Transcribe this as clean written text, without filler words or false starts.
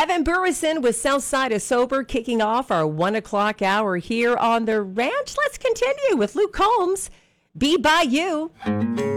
Evan Burrison with Southside is Sober, kicking off our 1 o'clock hour here on the ranch. Let's continue with Luke Combs, Be By You.